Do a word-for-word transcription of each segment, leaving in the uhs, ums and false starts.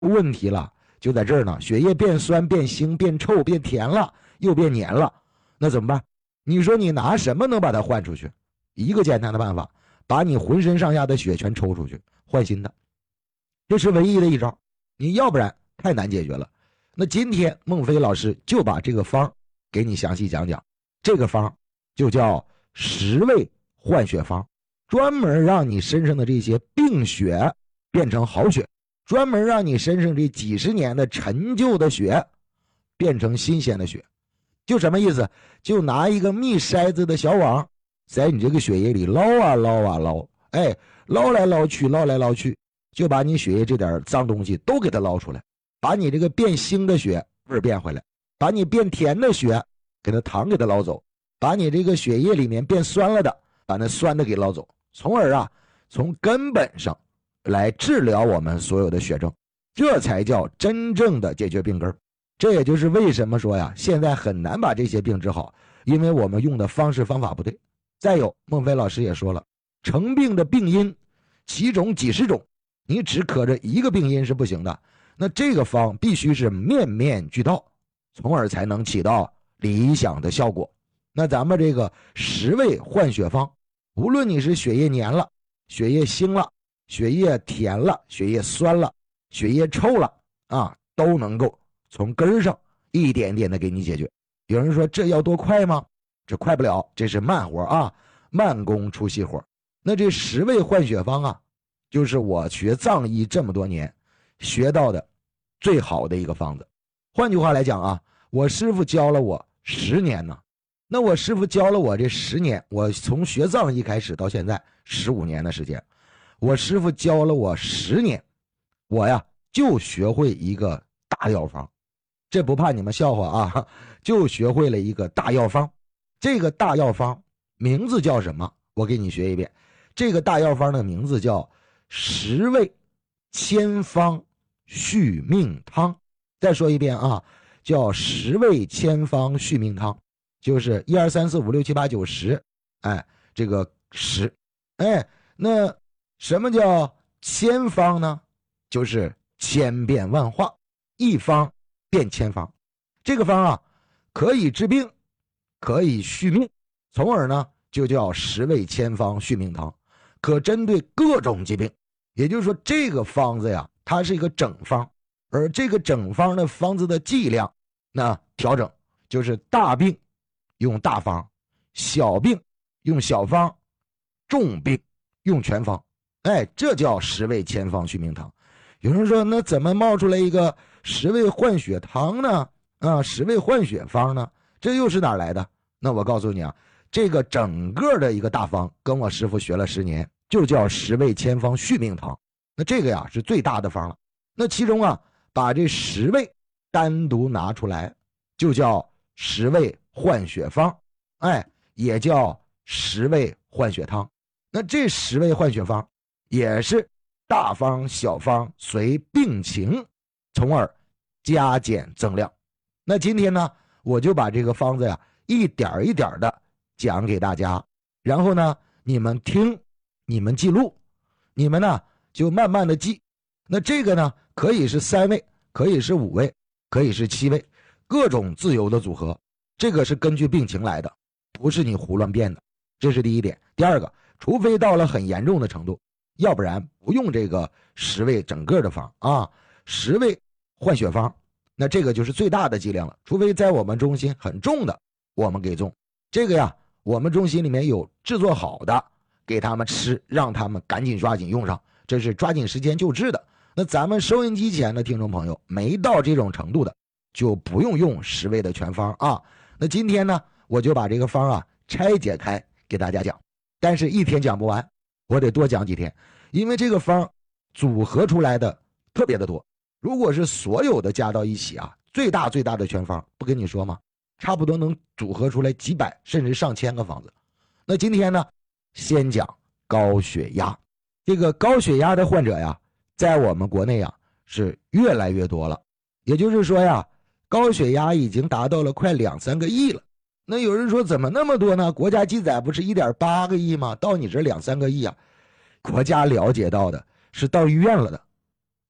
问题了就在这儿呢，血液变酸变腥变臭变甜了又变黏了，那怎么办？你说你拿什么能把它换出去？一个简单的办法，把你浑身上下的血全抽出去换新的，这是唯一的一招，你要不然太难解决了。那今天孟非老师就把这个方给你详细讲讲，这个方就叫十味换血方，专门让你身上的这些病血变成好血，专门让你身上这几十年的陈旧的血变成新鲜的血。就什么意思？就拿一个密筛子的小网在你这个血液里捞啊捞啊捞，哎，捞来捞去捞来捞去，就把你血液这点脏东西都给它捞出来，把你这个变腥的血味儿变回来，把你变甜的血给它糖给它捞走，把你这个血液里面变酸了的把那酸的给捞走，从而啊从根本上来治疗我们所有的血症，这才叫真正的解决病根。这也就是为什么说呀，现在很难把这些病治好，因为我们用的方式方法不对。再有，孟非老师也说了，成病的病因几种几十种，你只可着一个病因是不行的，那这个方必须是面面俱到，从而才能起到理想的效果。那咱们这个十味换血方，无论你是血液黏了血液腥了血液甜了血液酸了血液臭了啊，都能够从根上一点点的给你解决。有人说这要多快吗？这快不了，这是慢活啊，慢工出细活。那这十味换血方啊，就是我学藏医这么多年学到的最好的一个方子。换句话来讲啊，我师傅教了我十年呢。那我师傅教了我这十年，我从学藏医开始到现在十五年的时间，我师傅教了我十年，我呀就学会一个大药方。这不怕你们笑话啊，就学会了一个大药方。这个大药方名字叫什么？我给你学一遍。这个大药方的名字叫十味千方续命汤。再说一遍啊，叫十味千方续命汤，就是一二三四五六七八九十，哎，这个十，哎，那什么叫千方呢？就是千变万化，一方变千方。这个方啊，可以治病，可以续命，从而呢就叫十味千方续命汤，可针对各种疾病。也就是说，这个方子呀，它是一个整方，而这个整方的方子的剂量，那调整就是大病用大方，小病用小方，重病用全方。哎，这叫十味千方续命汤。有人说，那怎么冒出来一个十味换血汤呢？啊，十味换血方呢？这又是哪儿来的？那我告诉你啊，这个整个的一个大方跟我师傅学了十年，就叫十味千方续命汤。那这个呀是最大的方了。那其中啊，把这十味单独拿出来，就叫十味换血方，哎，也叫十味换血汤。那这十味换血方也是大方小方随病情，从而加减增量。那今天呢，我就把这个方子呀一点一点的讲给大家，然后呢你们听，你们记录，你们呢就慢慢的记。那这个呢可以是三味，可以是五味，可以是七味，各种自由的组合，这个是根据病情来的，不是你胡乱变的。这是第一点。第二个，除非到了很严重的程度，要不然不用这个十味整个的方啊，十味换血方，那这个就是最大的剂量了。除非在我们中心很重的，我们给重这个呀，我们中心里面有制作好的，给他们吃，让他们赶紧抓紧用上，这是抓紧时间救治的。那咱们收音机前的听众朋友，没到这种程度的，就不用用十味的全方啊。那今天呢，我就把这个方啊拆解开给大家讲，但是一天讲不完，我得多讲几天，因为这个方组合出来的特别的多。如果是所有的加到一起啊，最大最大的全方，不跟你说吗？差不多能组合出来几百甚至上千个方子。那今天呢，先讲高血压。这个高血压的患者呀，在我们国内呀是越来越多了。也就是说呀，高血压已经达到了快两三个亿了。那有人说怎么那么多呢？国家记载不是 一点八个亿吗？到你这两三个亿啊。国家了解到的是到医院了的，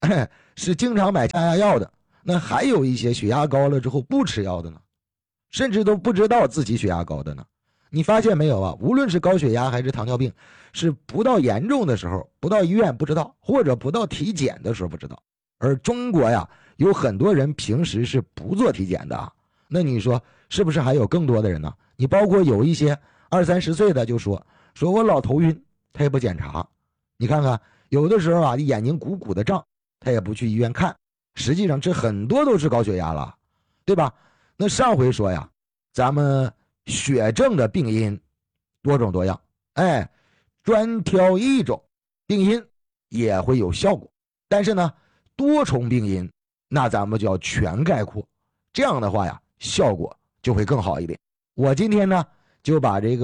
哎，是经常买降压药的，那还有一些血压高了之后不吃药的呢，甚至都不知道自己血压高的呢。你发现没有啊？无论是高血压还是糖尿病，是不到严重的时候，不到医院不知道，或者不到体检的时候不知道。而中国呀，有很多人平时是不做体检的啊。那你说是不是还有更多的人呢？你包括有一些二三十岁的就说说我老头晕，他也不检查。你看看，有的时候啊，眼睛鼓鼓的胀，他也不去医院看。实际上这很多都是高血压了，对吧？那上回说呀，咱们血症的病因多种多样，哎，专挑一种病因也会有效果，但是呢，多重病因那咱们就要全概括，这样的话呀，效果就会更好一点。我今天呢就把这个